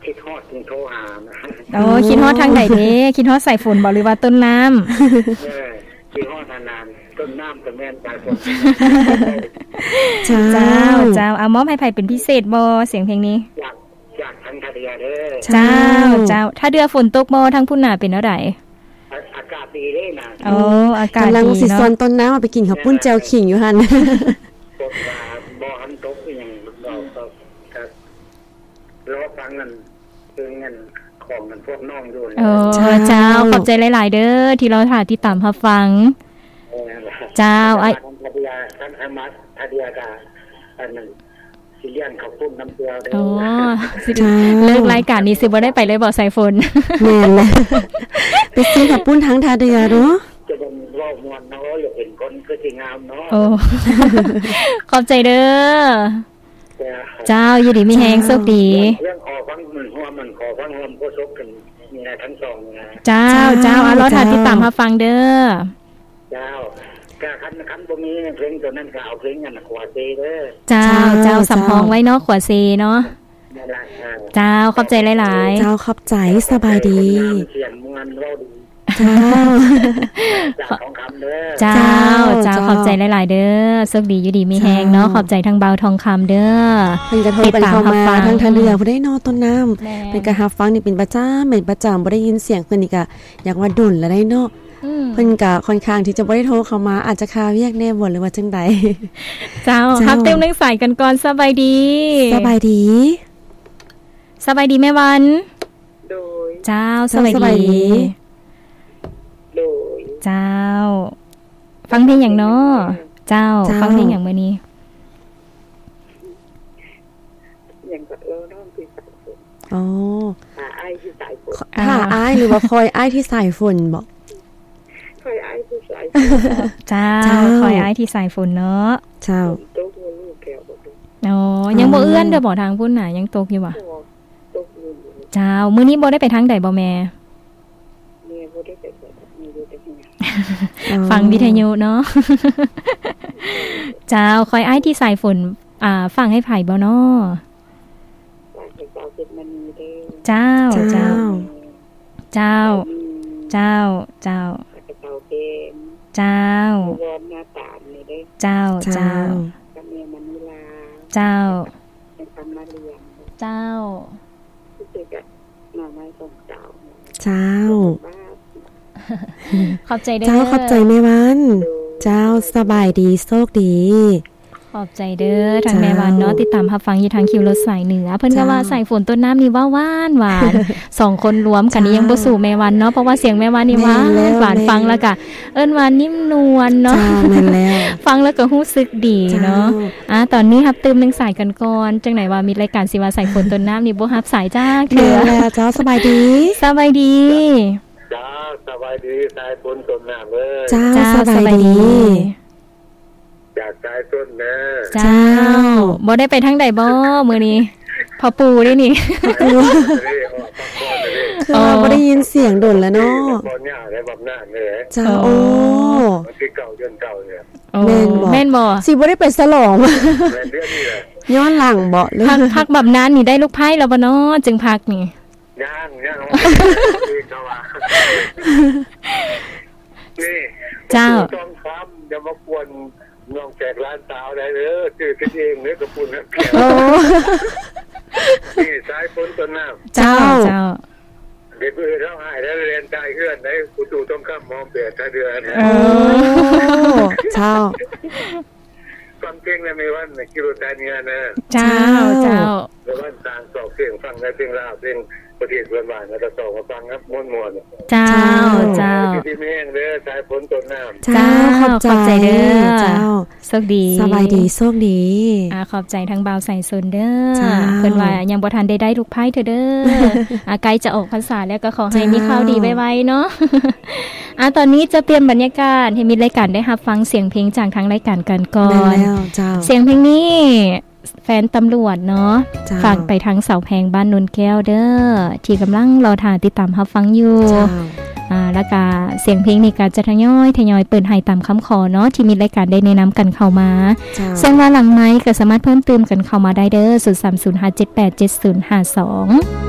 คิดฮอดจึงโทรหานะโอ้คิดฮอดทางใดเด้คิดฮอดสายฝนบ่หรือว่าต้นน้ำคิดฮอดนานๆต้นน้ำก็แม่นสายฝนเจ้าเอามอบให้ไผเป็นพิเศษบ่เสียงเพลงนี้อยากทั้งทะเลเด้อเจ้าถ้าเดือฝนตกบ่ทางพุ่นน่ะเป็นเท่าใดอากาศดีเด้นะโอ้อากาศดีกำลังสิซอนต้นน้ำมาไปกินข้าวปุ้นแจ่วขิงอยู่หั่นตกบ่หันตกอีหยังเราก็รอฟังนั่นคือเงินของมันพวกน้องอยู่เจ้าขอบใจหลายๆเด้อที่เราถ่ายติดตามรับฟังเจ้าไอ้ท่านอามัดทาเดียกาอันนั้นสิเลี้ยงข้าวปุ้นน้ำเกลือเด้อเลิกรายการนี้สิบ่ได้ไปเลยบ่สายฝนแม่นแหละไปซื้อข้าวปุ้นทั้งทาเดียเนาะจะบ่ว้ามวนเนาะอยากเห็นคนคือสิงามเนาะโอ้ขอบใจเด้อเจ้าอยู่ดีมีแฮงโชคดีเรื่องขอฟังมันหัวมันขอฟังหัวโพสกันนี่นะทั้งสองนะเจ้าเอารอถ่ายติดตามรับฟังเด้อเจ้าก็คันบ่มีเพลงตัวนั้นก็เอาเพลงนั้นขวาเซเด้อเจ้าสำรองไว้เนาะขวาเซเนาะเจ้าขอบใจหลายๆเจ้าขอบใจสบายดีเสียงมวนเราดีเจ้าขอบใจหลายๆเด้อโชคดีอยู่ดีมีแฮงเนาะขอบใจทั้งเบาทองคำเด้อเป็นกระโทรไปเข้ามาทั้งทะเลือบ่ได้นอนต้นน้ำเป็นกระหับฟังนี่เป็นประจำบ่ได้ยินเสียงเพิ่นนี่ก็อยากว่าดุ่นแล้วได้เนาะเพิ่นก็ค่อนข้างที่จะบ่ได้โทรเข้ามาอาจจะคาเวียกแน่บ่หรือว่าจังได๋เจ้าฮับเต็มนึงสายกันก่อนสบายดีสบายดีแม่วันโดยเจ้าสบายดีเจ้าฟังเพลงอย่างเนาะเจ้าฟังเพลงอย่างมื้อนี้อย่างก็น้องที่สายฝนอ๋ออ้ายที่สายฝนอ้ายหรือว่าคอยอ้ายที่สายฝนบ่คอยอ้ายที่สายฝนเจ้าคอยอ้ายที่สายฝนเนาะเจ้าตกลูกแก้วบ่อ๋อยังบ่เอื้อนเด้อบ่ทางพุ่นน่ะยังตกอยู่บ่ตกอยู่เจ้ามื้อนี้บ่ได้ไปทางใดบ่แม่บ่ได้ไปฟังวิทยุเนาะเจ้าคอยอ้ายที่สายฝนฟังให้ไผบ่เนาะเจ้าเจ้าเจ้าเจ้าเจ้าเจ้าเจ้าเจ้าเจ้าเจ้าเจ้าขอบใจเด้อเจ้าขอบใจแม่วันเจ้าสบายดีโชคดีขอบใจเด้อทางแม่วันเนาะติดตามรับฟังอยู่ทางคิวรถสายเหนือเพิ่นก็ว่าสายฝนต้นน้ำนี่ว่าหวาน2คนรวมกันนี่ยังบ่สู่แม่วันเนาะเพราะว่าเสียงแม่วันนี่หวานฟังแล้วก็เอิ้นว่านิ่มนวลเนาะแม่นแล้วฟังแล้วก็รู้สึกดีเนาะตอนนี้รับตื่มนึงสายกันก่อนจังไหนว่ามีรายการสิว่าสายฝนต้นน้ำนี่บ่รับสายจ้าเถื่อแล้วเจ้าสบายดีสบายดีจ้าสบายดีสายฝนต้นน้ำเอ้ยจ้าสบายดีจากสายต้นแม่เจ้าบ่ได้ไปทางใดบ่มื้อนี้พ่อปู่ได้นี่คือบ่ได้ยินเสียงดนแล้วเนาะบ่ย่าได้บำนาญแม่เจ้าโอ้ที่เก่าเดือนเก่าเนี่ยแม่นบ่สิบ่ได้ไปฉลองแม่นเดือนนี้แหละย้อนหลังบ่เลยพักบำนาญนี่ได้ลูกไผ่แล้วบ่เนาะจึงพักนี่ย่างนี่เจ้าต้องค้ำอย่ามากวนน้องแจกร้านสาวได้เด้อชื่อกันเองเด้อกับปุ่นนะโอ้นี่สายฝนต้นน้ำเจ้าเด็กเอื้อเท่าหายได้เรียนใจเอื้อนได้กูดูต้องข้ามมองเปลี่ยนเดือนโอ้เจ้าฟังเพลงในไม่วันในกิโลไทยเนี่ยนะเจ้าในวันต่างสอบเสียงฟังในเพลงลาวเพลงประเทศเพื่อนบ้านแล้วก็สอบมาฟังครับม่วนเจ้าที่แม่งเด้อสายฝนต้นน้ำเจ้าขอบใจเด้อเจ้าโชคดีสบายดีโชคดีขอบใจทั้งบ่าวใส่สนเด้อเพิ่นว่ายังบ่ทันได้ลูกไผ่เธอเด้อไกลจะออกพรรษาแล้วก็ขอให้มีข่าวดีไวๆเนาะตอนนี้จะเปลี่ยนบรรยากาศให้มีรายการได้รับฟังเสียงเพลงจากทางรายการกันก่อนเสียงเพลงนี้แฟนตำรวจเนาะฝากไปทางเสาแพงบ้านนนแก้วเด้อที่กำลังรอท่าติดตามรับฟังอยู่แล้วก็เสียงเพลงนี่ก็จะทยอยเปิดให้ตามคำขอเนาะที่มีรายการได้แนะนำกันเข้ามาส่วนว่าหลังไมค์ก็สามารถเพิ่มเติมกันเข้ามาได้เด้อ0305787052